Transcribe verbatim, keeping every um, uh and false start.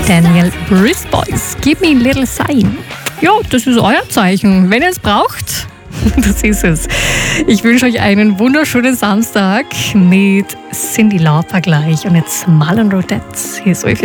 Daniel Brisbois, Give Me a Little Sign. Ja, das ist euer Zeichen. Wenn ihr es braucht, das ist es. Ich wünsche euch einen wunderschönen Samstag mit Cyndi Lauper gleich. Und jetzt Marlon Rodette. Hier ist euch